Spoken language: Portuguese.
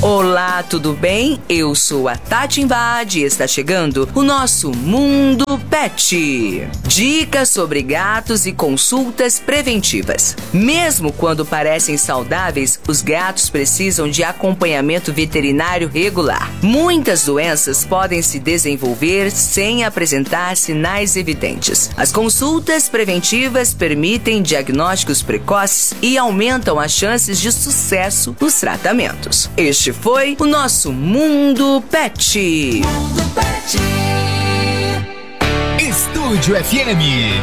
Olá, tudo bem? Eu sou a Tati Invade e está chegando o nosso Mundo Pet. Dicas sobre gatos e consultas preventivas. Mesmo quando parecem saudáveis, os gatos precisam de acompanhamento veterinário regular. Muitas doenças podem se desenvolver sem apresentar sinais evidentes. As consultas preventivas permitem diagnósticos precoces e aumentam as chances de sucesso nos tratamentos. Este foi o nosso Mundo Pet. Mundo Pet. Estúdio FM.